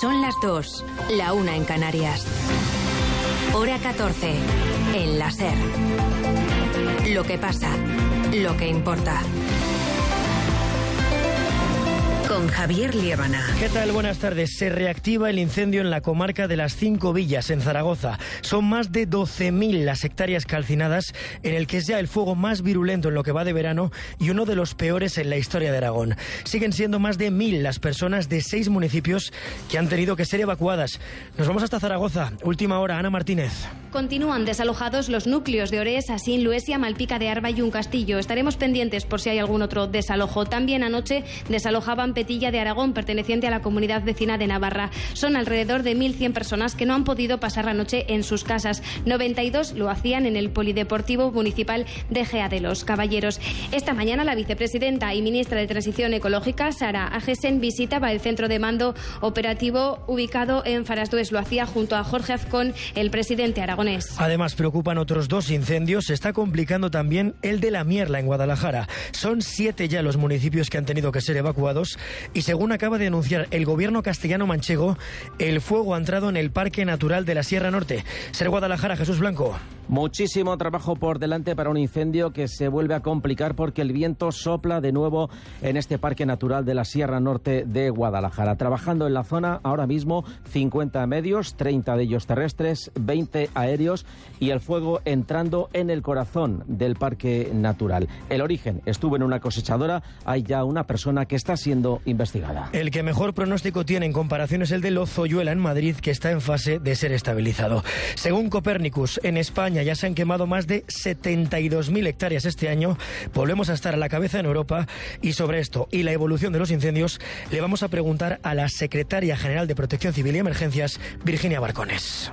Son las 2, la 1 en Canarias. Hora 14, en la SER. Lo que pasa, lo que importa. Con Javier Liébana. ¿Qué tal? Buenas tardes. Se reactiva el incendio en la comarca de las 5 Villas, en Zaragoza. Son más de 12.000 las hectáreas calcinadas, en el que es ya el fuego más virulento en lo que va de verano y uno de los peores en la historia de Aragón. Siguen siendo más de 1.000 las personas de 6 municipios que han tenido que ser evacuadas. Nos vamos hasta Zaragoza. Última hora, Ana Martínez. Continúan desalojados los núcleos de Orés, Asín, Luesia, Malpica de Arba y Un Castillo. Estaremos pendientes por si hay algún otro desalojo. También anoche desalojaban Petilla de Aragón, perteneciente a la comunidad vecina de Navarra. Son alrededor de 1.100 personas que no han podido pasar la noche en sus casas. 92 lo hacían en el Polideportivo Municipal de Gea de los Caballeros. Esta mañana la vicepresidenta y ministra de Transición Ecológica, Sara Agesen, visitaba el centro de mando operativo ubicado en Farasdues. Lo hacía junto a Jorge Azcón, el presidente aragonés. Además, preocupan otros 2 incendios. Se está complicando también el de La Mierla, en Guadalajara. Son 7 ya los municipios que han tenido que ser evacuados y, según acaba de anunciar el gobierno castellano-manchego, el fuego ha entrado en el Parque Natural de la Sierra Norte. Ser Guadalajara, Jesús Blanco. Muchísimo trabajo por delante para un incendio que se vuelve a complicar porque el viento sopla de nuevo en este Parque Natural de la Sierra Norte de Guadalajara. Trabajando en la zona ahora mismo 50 medios, 30 de ellos terrestres, 20 aéreos y el fuego entrando en el corazón del Parque Natural. El origen estuvo en una cosechadora. Hay ya una persona que está siendo investigada. El que mejor pronóstico tiene en comparación es el de Lozoyuela en Madrid, que está en fase de ser estabilizado. Según Copernicus, en España ya se han quemado más de 72.000 hectáreas este año. Volvemos a estar a la cabeza en Europa, y sobre esto y la evolución de los incendios le vamos a preguntar a la secretaria general de Protección Civil y Emergencias, Virginia Barcones.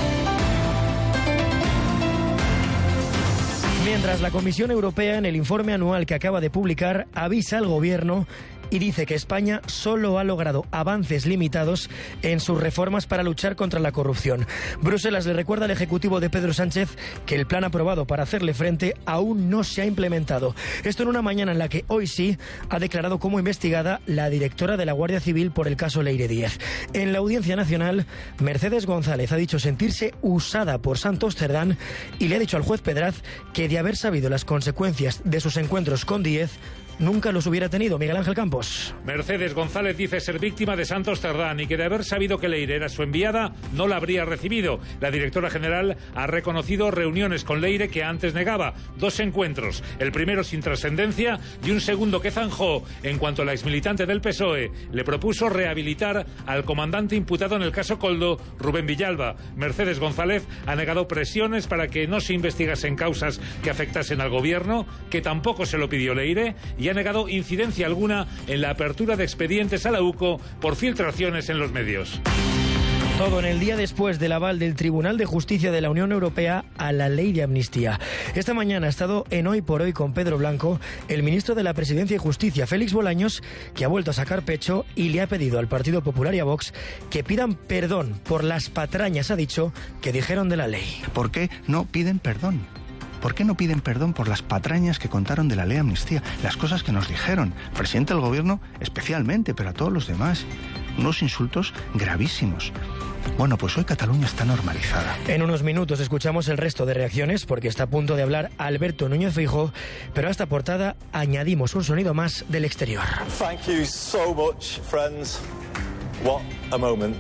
Mientras, la Comisión Europea, en el informe anual que acaba de publicar, avisa al Gobierno y dice que España solo ha logrado avances limitados en sus reformas para luchar contra la corrupción. Bruselas le recuerda al Ejecutivo de Pedro Sánchez que el plan aprobado para hacerle frente aún no se ha implementado. Esto en una mañana en la que hoy sí ha declarado como investigada la directora de la Guardia Civil por el caso Leire Díez. En la Audiencia Nacional, Mercedes González ha dicho sentirse usada por Santos Cerdán y le ha dicho al juez Pedraz que, de haber sabido las consecuencias de sus encuentros con Díez, nunca los hubiera tenido. Miguel Ángel Campos. Mercedes González dice ser víctima de Santos Cerdán y que, de haber sabido que Leire era su enviada, no la habría recibido. La directora general ha reconocido reuniones con Leire que antes negaba. 2 encuentros, el primero sin trascendencia y un segundo que zanjó en cuanto la exmilitante del PSOE le propuso rehabilitar al comandante imputado en el caso Koldo, Rubén Villalba. Mercedes González ha negado presiones para que no se investigasen causas que afectasen al gobierno, que tampoco se lo pidió Leire, y ha negado incidencia alguna en la apertura de expedientes a la UCO por filtraciones en los medios. Todo en el día después del aval del Tribunal de Justicia de la Unión Europea a la ley de amnistía. Esta mañana ha estado en Hoy por Hoy con Pedro Blanco el ministro de la Presidencia y Justicia, Félix Bolaños, que ha vuelto a sacar pecho y le ha pedido al Partido Popular y a Vox que pidan perdón por las patrañas, ha dicho, que dijeron de la ley. ¿Por qué no piden perdón? ¿Por qué no piden perdón por las patrañas que contaron de la ley de amnistía? Las cosas que nos dijeron, el presidente del gobierno especialmente, pero a todos los demás. Unos insultos gravísimos. Bueno, pues hoy Cataluña está normalizada. En unos minutos escuchamos el resto de reacciones, porque está a punto de hablar Alberto Núñez Feijóo, pero a esta portada añadimos un sonido más del exterior. Thank you so much, friends. What a moment.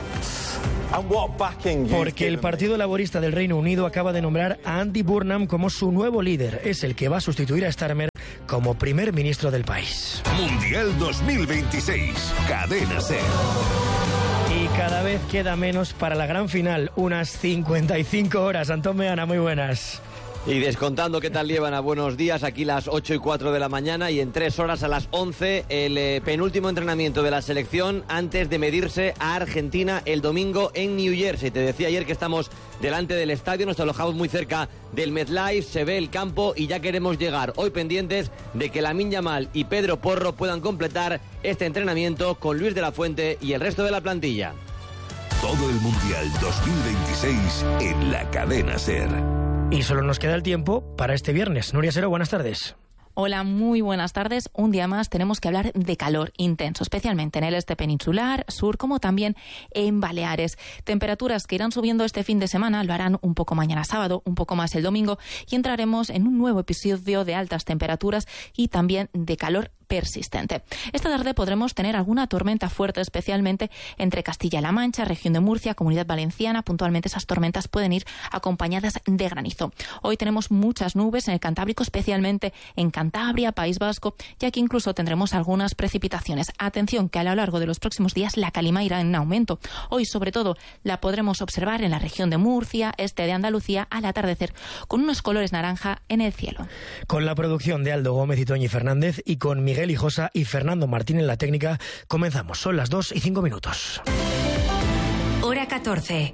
Porque el Partido Laborista del Reino Unido acaba de nombrar a Andy Burnham como su nuevo líder. Es el que va a sustituir a Starmer como primer ministro del país. Mundial 2026, Cadena SER. Y cada vez queda menos para la gran final, unas 55 horas. Antón Meana, muy buenas. Y descontando, ¿qué tal, Liébana? Buenos días, aquí las 8:04 de la mañana y en 3 horas a las 11 el penúltimo entrenamiento de la selección antes de medirse a Argentina el domingo en New Jersey. Te decía ayer que estamos delante del estadio, nos alojamos muy cerca del MetLife, se ve el campo y ya queremos llegar. Hoy pendientes de que Lamine Yamal y Pedro Porro puedan completar este entrenamiento con Luis de la Fuente y el resto de la plantilla. Todo el Mundial 2026 en la Cadena SER. Y solo nos queda el tiempo para este viernes. Nuria Sero, buenas tardes. Hola, muy buenas tardes. Un día más tenemos que hablar de calor intenso, especialmente en el este peninsular, sur, como también en Baleares. Temperaturas que irán subiendo este fin de semana, lo harán un poco mañana sábado, un poco más el domingo, y entraremos en un nuevo episodio de altas temperaturas y también de calor persistente. Esta tarde podremos tener alguna tormenta fuerte, especialmente entre Castilla-La Mancha, región de Murcia, Comunidad Valenciana. Puntualmente esas tormentas pueden ir acompañadas de granizo. Hoy tenemos muchas nubes en el Cantábrico, especialmente en Cantabria, País Vasco, y aquí incluso tendremos algunas precipitaciones. Atención, que a lo largo de los próximos días la calima irá en aumento. Hoy, sobre todo, la podremos observar en la región de Murcia, este de Andalucía, al atardecer, con unos colores naranja en el cielo. Con la producción de Aldo Gómez y Toñi Fernández y con Miguel Hijosa y Fernando Martín en la técnica, comenzamos. Son las 2:05. Hora 14.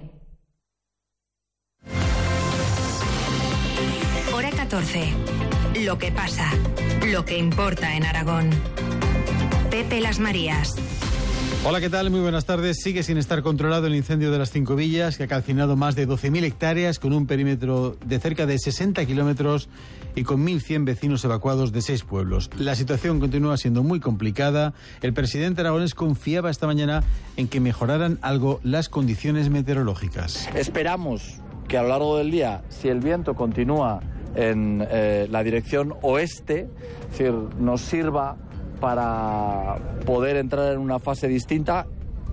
Hora 14. Lo que pasa, lo que importa en Aragón. Pepe Las Marías. Hola, ¿qué tal? Muy buenas tardes. Sigue sin estar controlado el incendio de las Cinco Villas, que ha calcinado más de 12.000 hectáreas con un perímetro de cerca de 60 kilómetros y con 1.100 vecinos evacuados de 6 pueblos. La situación continúa siendo muy complicada. El presidente aragonés confiaba esta mañana en que mejoraran algo las condiciones meteorológicas. Esperamos que a lo largo del día, si el viento continúa en la dirección oeste, es decir, nos sirva para poder entrar en una fase distinta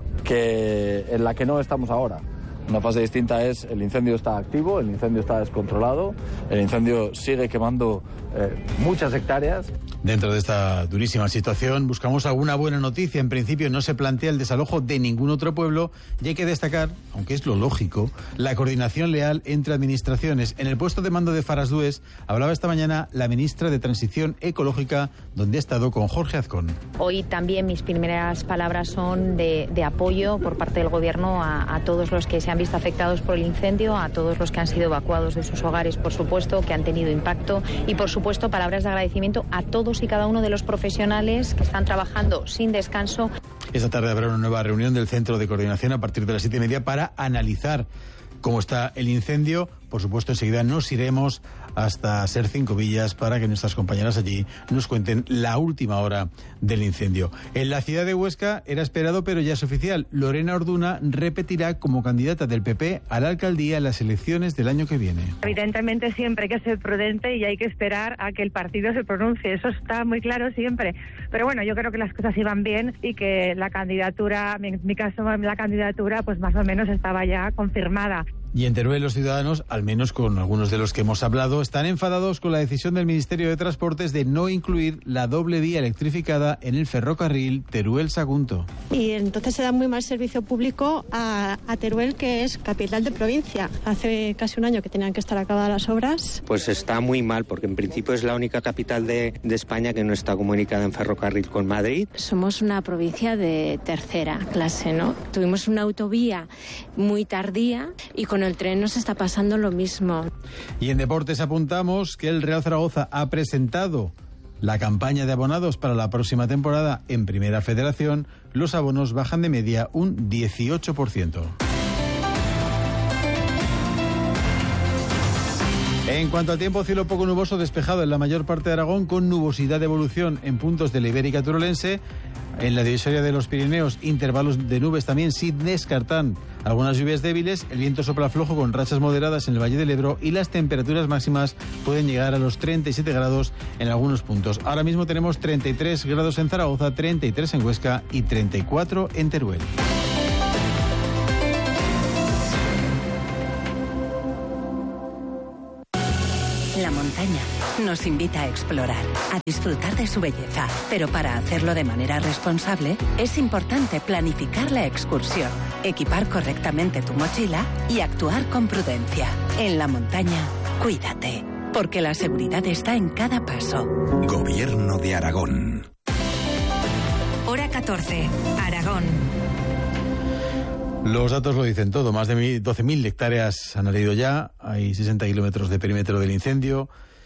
en la que no estamos ahora. Una fase distinta es: el incendio está activo, el incendio está descontrolado, el incendio sigue quemando muchas hectáreas. Dentro de esta durísima situación buscamos alguna buena noticia. En principio no se plantea el desalojo de ningún otro pueblo y hay que destacar, aunque es lo lógico, la coordinación leal entre administraciones. En el puesto de mando de Farasdues hablaba esta mañana la ministra de Transición Ecológica, donde ha estado con Jorge Azcón. Hoy también mis primeras palabras son de apoyo por parte del Gobierno a todos los que se han visto afectados por el incendio, a todos los que han sido evacuados de sus hogares, por supuesto, que han tenido impacto, y por supuesto palabras de agradecimiento a todos y cada uno de los profesionales que están trabajando sin descanso. Esta tarde habrá una nueva reunión del Centro de Coordinación a partir de las 7:30 para analizar cómo está el incendio. Por supuesto, enseguida nos iremos hasta Ser Cinco Villas para que nuestras compañeras allí nos cuenten la última hora del incendio. En la ciudad de Huesca era esperado, pero ya es oficial. Lorena Orduna repetirá como candidata del PP a la alcaldía en las elecciones del año que viene. Evidentemente siempre hay que ser prudente y hay que esperar a que el partido se pronuncie. Eso está muy claro siempre. Pero bueno, yo creo que las cosas iban bien y que la candidatura, en mi caso la candidatura, pues más o menos estaba ya confirmada. Y en Teruel los ciudadanos, al menos con algunos de los que hemos hablado, están enfadados con la decisión del Ministerio de Transportes de no incluir la doble vía electrificada en el ferrocarril Teruel-Sagunto. Y entonces se da muy mal servicio público a Teruel, que es capital de provincia. Hace casi un año que tenían que estar acabadas las obras. Pues está muy mal, porque en principio es la única capital de España que no está comunicada en ferrocarril con Madrid. Somos una provincia de tercera clase, ¿no? Tuvimos una autovía muy tardía y con el tren nos está pasando lo mismo. Y en deportes apuntamos que el Real Zaragoza ha presentado la campaña de abonados para la próxima temporada en Primera Federación. Los abonos bajan de media un 18%. En cuanto al tiempo, cielo poco nuboso despejado en la mayor parte de Aragón, con nubosidad de evolución en puntos de la Ibérica Turolense. En la divisoria de los Pirineos, intervalos de nubes también sin descartar algunas lluvias débiles. El viento sopla flojo con rachas moderadas en el Valle del Ebro y las temperaturas máximas pueden llegar a los 37 grados en algunos puntos. Ahora mismo tenemos 33 grados en Zaragoza, 33 en Huesca y 34 en Teruel. La montaña nos invita a explorar, a disfrutar de su belleza, pero para hacerlo de manera responsable es importante planificar la excursión, equipar correctamente tu mochila y actuar con prudencia. En la montaña, cuídate, porque la seguridad está en cada paso. Gobierno de Aragón. Hora 14, Aragón. Los datos lo dicen todo. Más de 12.000 hectáreas han ardido ya. Hay 60 kilómetros de perímetro del incendio.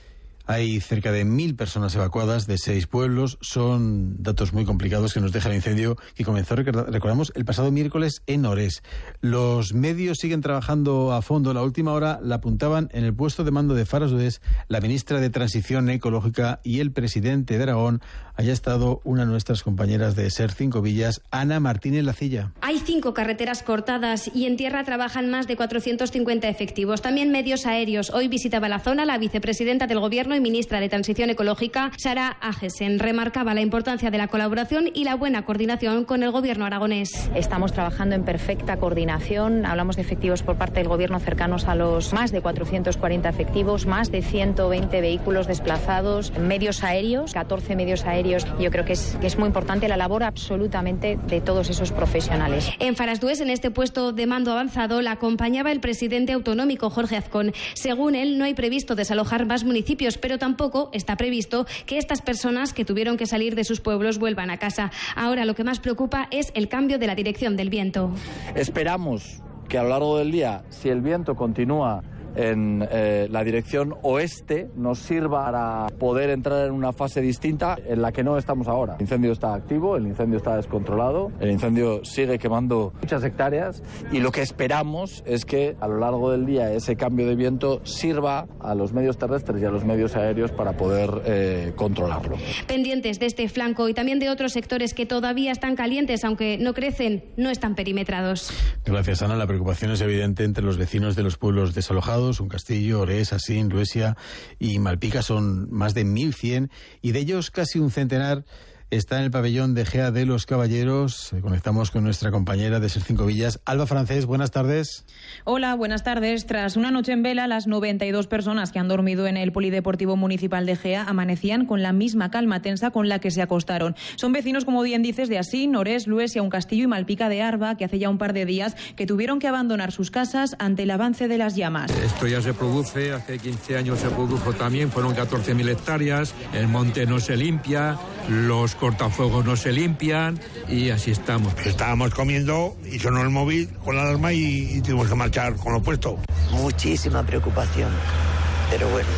Hay cerca de 1.000 personas evacuadas de 6 pueblos. Son datos muy complicados que nos deja el incendio que comenzó, recordamos, el pasado miércoles en Orés. Los medios siguen trabajando a fondo. La última hora la apuntaban en el puesto de mando de Faros Udés la ministra de Transición Ecológica y el presidente de Aragón. Haya estado una de nuestras compañeras de SER 5 Villas, Ana Martínez Lacilla. Hay 5 carreteras cortadas y en tierra trabajan más de 450 efectivos. También medios aéreos. Hoy visitaba la zona la vicepresidenta del Gobierno y ministra de Transición Ecológica, Sara Agesen. Remarcaba la importancia de la colaboración y la buena coordinación con el Gobierno aragonés. Estamos trabajando en perfecta coordinación. Hablamos de efectivos por parte del Gobierno cercanos a los más de 440 efectivos, más de 120 vehículos desplazados, medios aéreos, 14 medios aéreos. Yo creo que es muy importante la labor absolutamente de todos esos profesionales. En Faras Dués, en este puesto de mando avanzado, la acompañaba el presidente autonómico, Jorge Azcón. Según él, no hay previsto desalojar más municipios, pero tampoco está previsto que estas personas que tuvieron que salir de sus pueblos vuelvan a casa. Ahora lo que más preocupa es el cambio de la dirección del viento. Esperamos que a lo largo del día, si el viento continúa en la dirección oeste, nos sirva para poder entrar en una fase distinta en la que no estamos ahora. El incendio está activo, el incendio está descontrolado, el incendio sigue quemando muchas hectáreas y lo que esperamos es que a lo largo del día ese cambio de viento sirva a los medios terrestres y a los medios aéreos para poder controlarlo. Pendientes de este flanco y también de otros sectores que todavía están calientes, aunque no crecen, no están perimetrados. Gracias, Ana. La preocupación es evidente entre los vecinos de los pueblos desalojados. Un Castillo, Orés, Asín, Luesia y Malpica son más de 1.100 y de ellos casi un centenar está en el pabellón de Gea de los Caballeros. Conectamos con nuestra compañera de SER 5 Villas, Alba Francés. Buenas tardes. Hola, buenas tardes. Tras una noche en vela, las 92 personas que han dormido en el Polideportivo Municipal de Gea amanecían con la misma calma tensa con la que se acostaron. Son vecinos, como bien dices, de Asín, Orés, Luesia, Un Castillo y Malpica de Arba, que hace ya un par de días que tuvieron que abandonar sus casas ante el avance de las llamas. Esto ya se produce, hace 15 años se produjo también, fueron 14.000 hectáreas, el monte no se limpia, los cortafuegos no se limpian y así estamos. Estábamos comiendo y sonó el móvil con la alarma y tuvimos que marchar con lo puesto. Muchísima preocupación, pero bueno,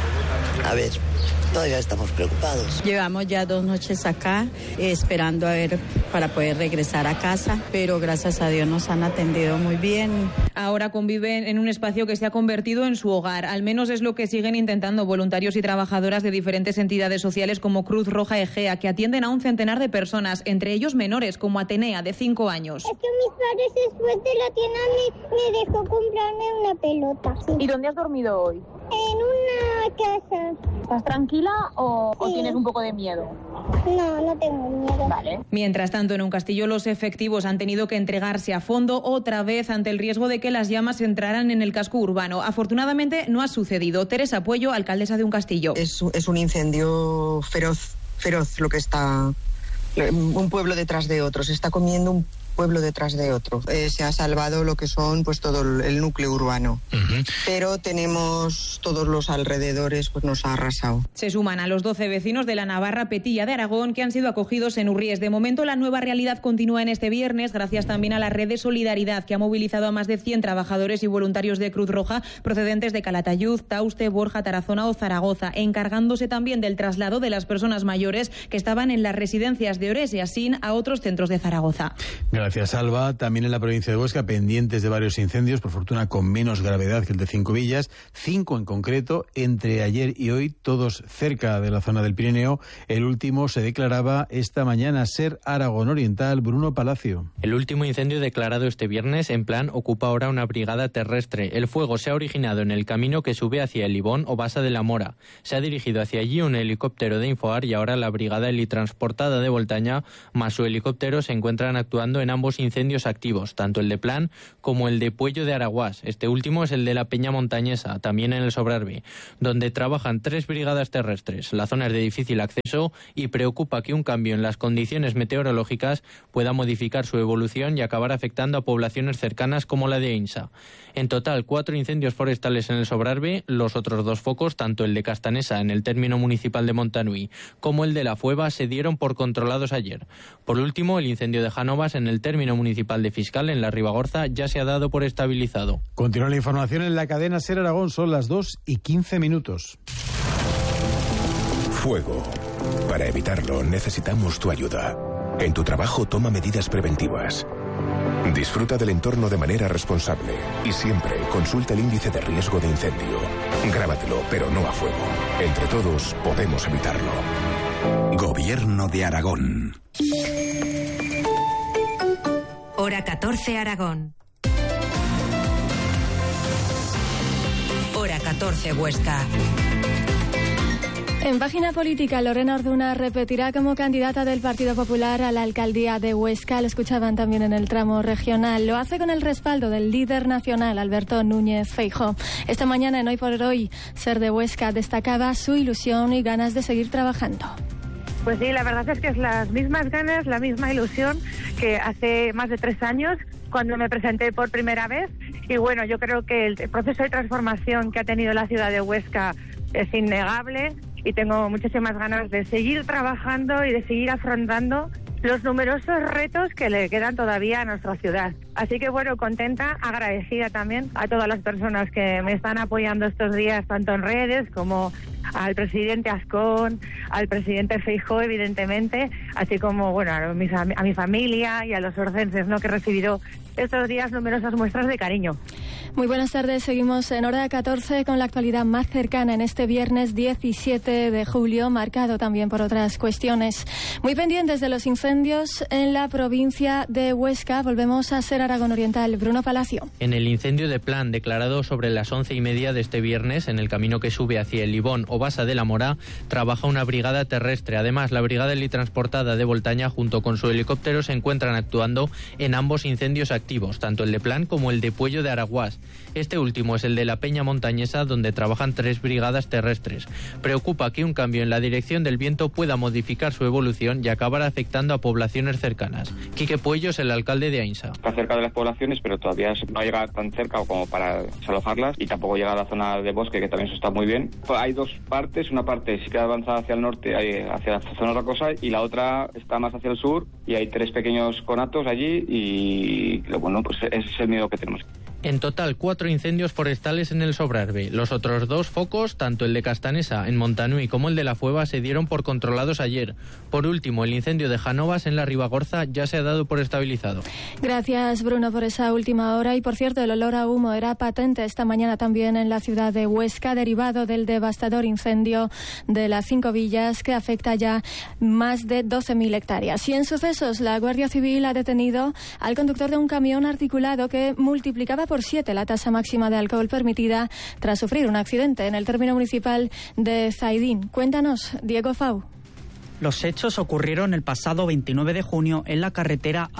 a ver, todavía estamos preocupados. Llevamos ya 2 noches acá esperando a ver para poder regresar a casa, pero gracias a Dios nos han atendido muy bien. Ahora conviven en un espacio que se ha convertido en su hogar. Al menos es lo que siguen intentando voluntarios y trabajadoras de diferentes entidades sociales como Cruz Roja Egea, que atienden a un centenar de personas, entre ellos menores, como Atenea, de 5 años. Es que mis padres después de la tienda me dejó comprarme una pelota. Sí. ¿Y dónde has dormido hoy? En una casa. ¿Estás tranquila o tienes un poco de miedo? No tengo miedo. Vale. Mientras tanto, en Un Castillo los efectivos han tenido que entregarse a fondo otra vez ante el riesgo de que las llamas entraran en el casco urbano. Afortunadamente no ha sucedido. Teresa Puello, alcaldesa de Un Castillo. Es un incendio feroz lo que está, un pueblo detrás de otro. Se está comiendo un pueblo detrás de otro. Se ha salvado lo que son pues todo el núcleo urbano. Pero tenemos todos los alrededores, pues nos ha arrasado. Se suman a los 12 vecinos de la Navarra Petilla de Aragón que han sido acogidos en Urries. De momento la nueva realidad continúa en este viernes, gracias también a la red de solidaridad que ha movilizado a más de 100 trabajadores y voluntarios de Cruz Roja procedentes de Calatayud, Tauste, Borja, Tarazona o Zaragoza, encargándose también del traslado de las personas mayores que estaban en las residencias de Orés y Asín a otros centros de Zaragoza. Gracias, Alba. También en la provincia de Huesca, pendientes de varios incendios, por fortuna con menos gravedad que el de 5 Villas, 5 en concreto, entre ayer y hoy, todos cerca de la zona del Pirineo. El último se declaraba esta mañana, SER Aragón Oriental. Bruno Palacio. El último incendio declarado este viernes en plan ocupa ahora una brigada terrestre. El fuego se ha originado en el camino que sube hacia el Ibón o Basa de la Mora. Se ha dirigido hacia allí un helicóptero de Infoar y ahora la brigada helitransportada de Voltaña más su helicóptero se encuentran actuando en ambos incendios activos, tanto el de Plan como el de Puello de Araguás. Este último es el de la Peña Montañesa, también en el Sobrarbe, donde trabajan 3 brigadas terrestres. La zona es de difícil acceso y preocupa que un cambio en las condiciones meteorológicas pueda modificar su evolución y acabar afectando a poblaciones cercanas como la de Einsa. En total, 4 incendios forestales en el Sobrarbe, los otros 2 focos, tanto el de Castanesa en el término municipal de Montanui como el de La Fueva, se dieron por controlados ayer. Por último, el incendio de Jánovas en el término municipal de Fiscal en la Ribagorza ya se ha dado por estabilizado. Continúa la información en la cadena SER Aragón, son las 2:15. Fuego. Para evitarlo necesitamos tu ayuda. En tu trabajo toma medidas preventivas. Disfruta del entorno de manera responsable y siempre consulta el índice de riesgo de incendio. Grábatelo, pero no a fuego. Entre todos podemos evitarlo. Gobierno de Aragón. Hora 14 Aragón. Hora 14 Huesca. En página política, Lorena Orduna repetirá como candidata del Partido Popular a la alcaldía de Huesca. Lo escuchaban también en el tramo regional. Lo hace con el respaldo del líder nacional, Alberto Núñez Feijóo. Esta mañana en Hoy por Hoy, Ser de Huesca destacaba su ilusión y ganas de seguir trabajando. Pues sí, la verdad es que es las mismas ganas, la misma ilusión que hace más de 3 años cuando me presenté por primera vez. Y bueno, yo creo que el proceso de transformación que ha tenido la ciudad de Huesca es innegable. Y tengo muchísimas ganas de seguir trabajando y de seguir afrontando los numerosos retos que le quedan todavía a nuestra ciudad. Así que bueno, contenta, agradecida también a todas las personas que me están apoyando estos días, tanto en redes como al presidente Ascón, al presidente Feijóo, evidentemente, así como bueno a mi familia y a los orcenses, ¿no?, que he recibido estos días numerosas muestras de cariño. Muy buenas tardes, seguimos en Hora 14 con la actualidad más cercana en este viernes 17 de julio, marcado también por otras cuestiones. Muy pendientes de los incendios en la provincia de Huesca, volvemos a Ser Aragón Oriental. Bruno Palacio. En el incendio de Plan declarado sobre las 11:30 de este viernes, en el camino que sube hacia el Libón o Basa de la Mora, trabaja una brigada terrestre. Además, la brigada helitransportada de Voltaña junto con su helicóptero se encuentran actuando en ambos incendios activos, tanto el de Plan como el de Puello de Araguás. Este último es el de la Peña Montañesa, donde trabajan 3 brigadas terrestres. Preocupa que un cambio en la dirección del viento pueda modificar su evolución y acabar afectando a poblaciones cercanas. Quique Puello es el alcalde de Ainsa. Está cerca de las poblaciones, pero todavía no llega tan cerca como para desalojarlas, y tampoco llega a la zona de bosque, que también eso está muy bien. Hay 2 partes, una parte sí que avanza hacia el norte, hacia la zona rocosa, y la otra está más hacia el sur, y hay 3 pequeños conatos allí, y bueno, pues ese es el miedo que tenemos. En total, 4 incendios forestales en el Sobrarbe. Los otros 2 focos, tanto el de Castanesa en Montanui como el de La Fueva, se dieron por controlados ayer. Por último, el incendio de Janovas en la Ribagorza ya se ha dado por estabilizado. Gracias, Bruno, por esa última hora. Y por cierto, el olor a humo era patente esta mañana también en la ciudad de Huesca, derivado del devastador incendio de las 5 villas que afecta ya más de 12.000 hectáreas. Y en sucesos, la Guardia Civil ha detenido al conductor de un camión articulado que multiplicaba por 7 la tasa máxima de alcohol permitida tras sufrir un accidente en el término municipal de Zaidín. Cuéntanos, Diego Fau. Los hechos ocurrieron el pasado 29 de junio en la carretera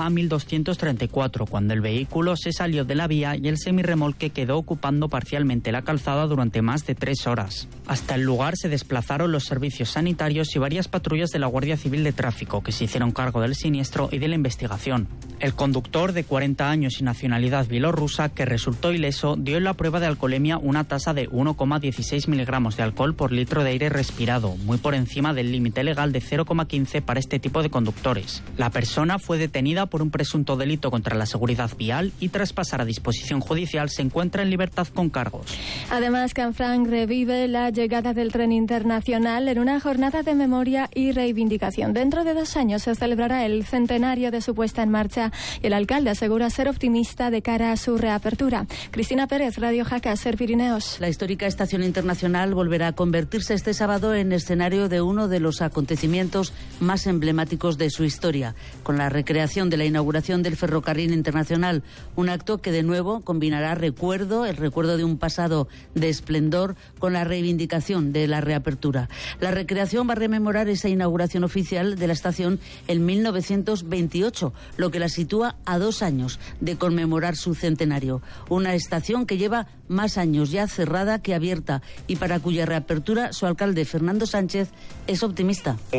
A1234, cuando el vehículo se salió de la vía y el semirremolque quedó ocupando parcialmente la calzada durante más de 3 horas. Hasta el lugar se desplazaron los servicios sanitarios y varias patrullas de la Guardia Civil de Tráfico, que se hicieron cargo del siniestro y de la investigación. El conductor, de 40 años y nacionalidad bielorrusa, que resultó ileso, dio en la prueba de alcoholemia una tasa de 1,16 miligramos de alcohol por litro de aire respirado, muy por encima del límite legal de 0,15 para este tipo de conductores. La persona fue detenida por un presunto delito contra la seguridad vial y tras pasar a disposición judicial se encuentra en libertad con cargos. Además, Canfranc revive la llegada del tren internacional en una jornada de memoria y reivindicación. Dentro de 2 años se celebrará el centenario de su puesta en marcha y el alcalde asegura ser optimista de cara a su reapertura. Cristina Pérez, Radio Jaca, Ser Pirineos. La histórica estación internacional volverá a convertirse este sábado en escenario de uno de los acontecimientos más emblemáticos de su historia, con la recreación de la inauguración del ferrocarril internacional, un acto que de nuevo combinará el recuerdo de un pasado de esplendor con la reivindicación de la reapertura. La recreación va a rememorar esa inauguración oficial de la estación en 1928, lo que la sitúa a 2 años de conmemorar su centenario. Una estación que lleva más años ya cerrada que abierta y para cuya reapertura su alcalde Fernando Sánchez es optimista.